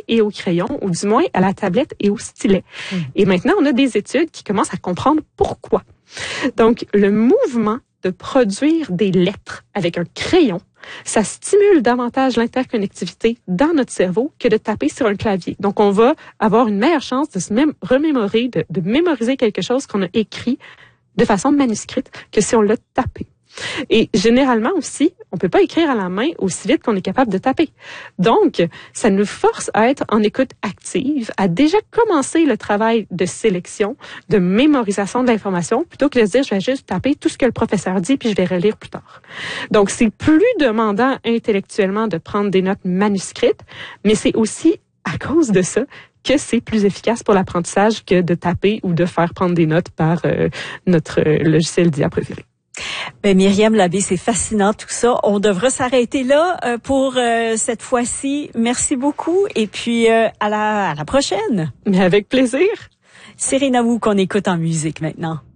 et au crayon, ou du moins à la tablette et au stylet. Et maintenant, on a des études qui commencent à comprendre pourquoi. Donc, le mouvement de produire des lettres avec un crayon, ça stimule davantage l'interconnectivité dans notre cerveau que de taper sur un clavier. Donc, on va avoir une meilleure chance de se remémorer, de mémoriser quelque chose qu'on a écrit de façon manuscrite que si on l'a tapé. Et généralement aussi, on peut pas écrire à la main aussi vite qu'on est capable de taper. Donc, ça nous force à être en écoute active, à déjà commencer le travail de sélection, de mémorisation de l'information, plutôt que de se dire, je vais juste taper tout ce que le professeur dit, puis je vais relire plus tard. Donc, c'est plus demandant intellectuellement de prendre des notes manuscrites, mais c'est aussi à cause de ça que c'est plus efficace pour l'apprentissage que de taper ou de faire prendre des notes par notre logiciel d'IA préféré. Ben, Myriam Labbé, c'est fascinant tout ça. On devra s'arrêter là pour cette fois-ci. Merci beaucoup et puis à la prochaine. Mais avec plaisir. Serena Wu qu'on écoute en musique maintenant.